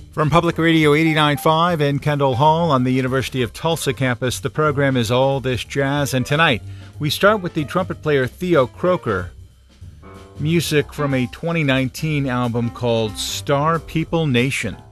From Public Radio 89.5 in Kendall Hall on the University of Tulsa campus, the program is All This Jazz, and tonight we start with the trumpet player Theo Croker. Music from a 2019 album called Star People Nation.